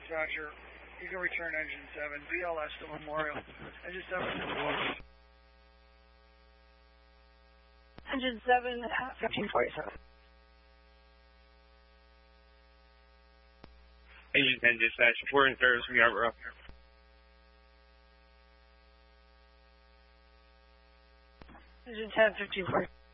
dispatcher. You can return engine 7, BLS to Memorial. Engine 7 to Memorial. Engine 7 at 1547. Engine 10 dispatch, reporting service from Yarborough. Engine 10, 1547.